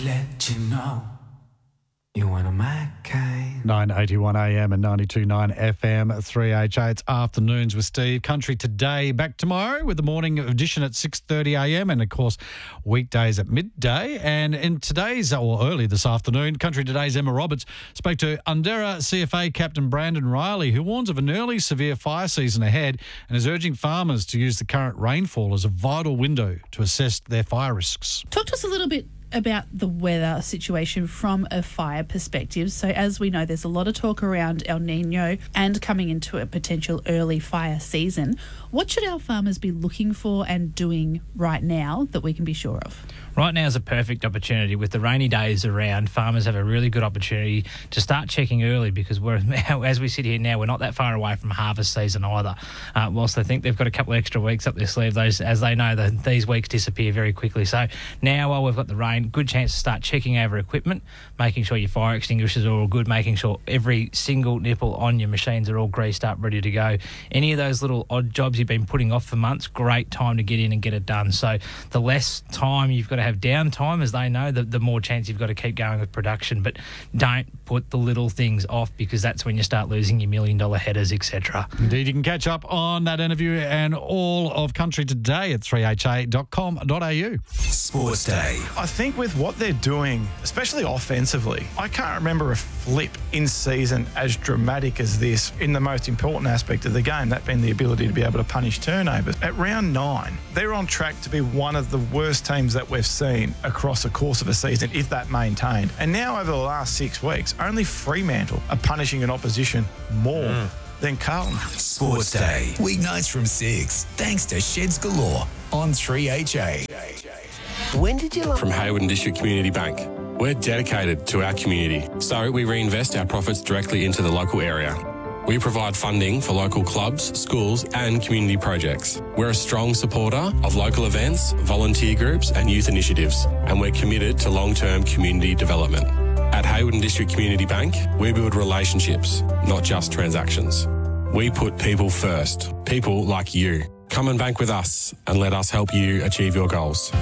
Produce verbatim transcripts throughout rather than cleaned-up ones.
to let you know you one of my kind. nine eighty-one A M and ninety-two point nine F M, three H A. It's Afternoons with Steve. Country Today back tomorrow with the morning edition at six thirty A M and, of course, weekdays at midday. And in today's, or early this afternoon, Country Today's Emma Roberts spoke to Undera C F A Captain Brandon Riley, who warns of an early severe fire season ahead and is urging farmers to use the current rainfall as a vital window to assess their fire risks. Talk to us a little bit about the weather situation from a fire perspective. So as we know, there's a lot of talk around El Nino and coming into a potential early fire season. What should our farmers be looking for and doing right now that we can be sure of? Right now is a perfect opportunity. With the rainy days around, farmers have a really good opportunity to start checking early, because we're, as we sit here now, we're not that far away from harvest season either. Uh, whilst they think they've got a couple of extra weeks up their sleeve, those, as they know that these weeks disappear very quickly. So now, while we've got the rain, good chance to start checking over equipment, making sure your fire extinguishers are all good, making sure every single nipple on your machines are all greased up, ready to go. Any of those little odd jobs you've been putting off for months, great time to get in and get it done. So the less time you've got to have downtime, as they know, the, the more chance you've got to keep going with production. But don't put the little things off, because that's when you start losing your million dollar headers, et cetera. Indeed, you can catch up on that interview and all of Country Today at three h a dot com dot a u. Sports Day. I think with what they're doing, especially offensively, I can't remember a flip in season as dramatic as this in the most important aspect of the game, that being the ability to be able to punish turnovers. At round nine, they're on track to be one of the worst teams that we've seen across the course of a season, if that maintained. And now over the last six weeks, only Fremantle are punishing an opposition more mm. than Carlton. Sports Day. Weeknights from six, thanks to Sheds Galore on three H A. When did you... From Hayward District Community Bank. We're dedicated to our community, so we reinvest our profits directly into the local area. We provide funding for local clubs, schools and community projects. We're a strong supporter of local events, volunteer groups and youth initiatives, and we're committed to long-term community development. At Hayward District Community Bank, we build relationships, not just transactions. We put people first, people like you. Come and bank with us and let us help you achieve your goals.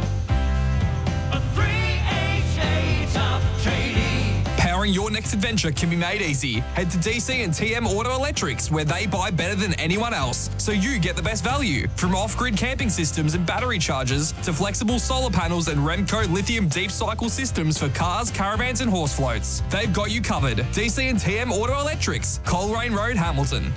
Powering your next adventure can be made easy. Head to D C and T M Auto Electrics, where they buy better than anyone else, so you get the best value. From off-grid camping systems and battery chargers to flexible solar panels and Remco lithium deep cycle systems for cars, caravans and horse floats. They've got you covered. D C and T M Auto Electrics, Coleraine Road, Hamilton.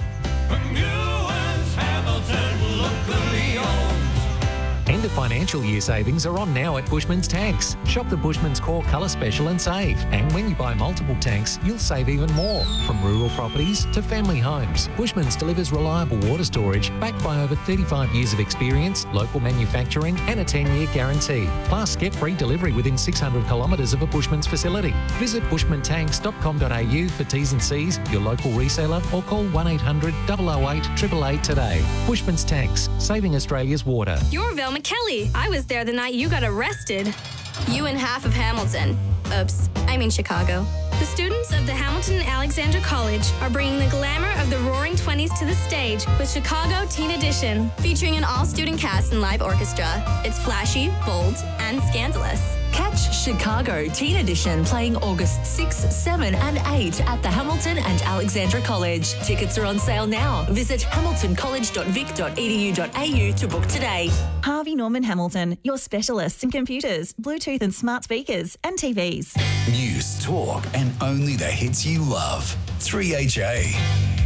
Hamilton, locally owned. End of financial year savings are on now at Bushman's Tanks. Shop the Bushman's Core Colour Special and save. And when you buy multiple tanks, you'll save even more. From rural properties to family homes, Bushman's delivers reliable water storage backed by over thirty-five years of experience, local manufacturing and a ten-year guarantee. Plus, get free delivery within six hundred kilometres of a Bushman's facility. Visit bushman tanks dot com dot a u for T's and C's, your local reseller, or call one eight hundred, double oh eight, eight eight eight today. Bushman's Tanks, saving Australia's water. You're Velma Kelly. I was there the night you got arrested. You and half of Hamilton. Oops, I mean Chicago. The students of the Hamilton and Alexandra College are bringing the glamour of the Roaring Twenties to the stage with Chicago Teen Edition, featuring an all-student cast and live orchestra. It's flashy, bold, and scandalous. Catch Chicago Teen Edition playing August sixth, seventh and eighth at the Hamilton and Alexandra College. Tickets are on sale now. Visit hamilton college dot vic dot e d u dot a u to book today. Harvey Norman Hamilton, your specialists in computers, Bluetooth and smart speakers and T Vs. News, talk and only the hits you love. three H A.